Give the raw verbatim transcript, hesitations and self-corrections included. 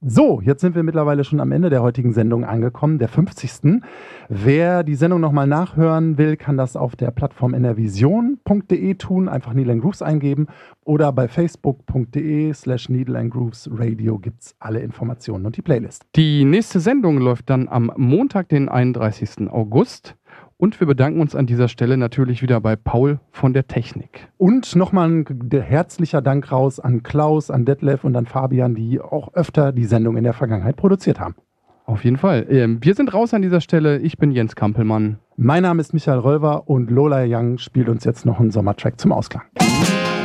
So, jetzt sind wir mittlerweile schon am Ende der heutigen Sendung angekommen, der fünfzigsten Wer die Sendung nochmal nachhören will, kann das auf der Plattform n r vision punkt d e tun, einfach Needle and Grooves eingeben oder bei facebook punkt d e slash Needle and Grooves Radio gibt es alle Informationen und die Playlist. Die nächste Sendung läuft dann am Montag, den einunddreißigsten August. Und wir bedanken uns an dieser Stelle natürlich wieder bei Paul von der Technik. Und nochmal ein herzlicher Dank raus an Klaus, an Detlef und an Fabian, die auch öfter die Sendung in der Vergangenheit produziert haben. Auf jeden Fall. Wir sind raus an dieser Stelle. Ich bin Jens Kampelmann. Mein Name ist Michael Rölver und Lola Young spielt uns jetzt noch einen Sommertrack zum Ausklang.